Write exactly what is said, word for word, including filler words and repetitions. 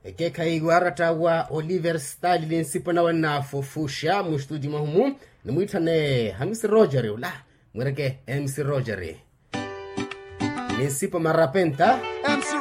Eke kaigwara tawa Oliver Stalin sipo na wana fufusha mustudi mahumu. Nimuitane Hamisi Roger ula. Mwereke M C Roger. Nisipo marapenta.